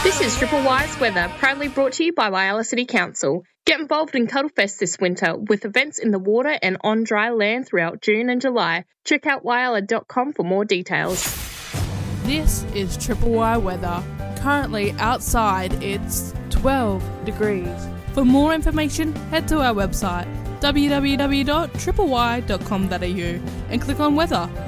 This is Triple Y's Weather, proudly brought to you by Whyalla City Council. Get involved in Cuddlefest this winter with events in the water and on dry land throughout June and July. Check out whyalla.com for more details. This is Triple Y Weather. Currently outside it's 12 degrees. For more information, head to our website www.tripley.com.au and click on weather.